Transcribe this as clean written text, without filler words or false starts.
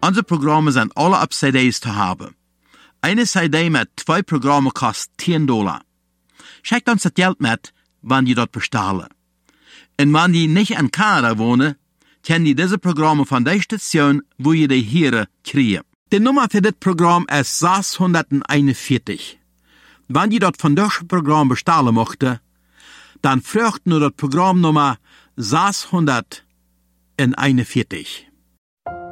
Unsere Programme sind alle auf CDs zu haben. Eine CD mit 2 Programmen kostet $10. Schickt uns das Geld mit, wenn die dort bestellen. Und wenn die nicht in Kanada wohnen, können die diese Programme von der Station, wo ihr die hier kriegen. Die Nummer für das Programm ist 641. Wenn die dort von diesem Programm bestellen möchten, dann fragt nur das Programmnummer 641.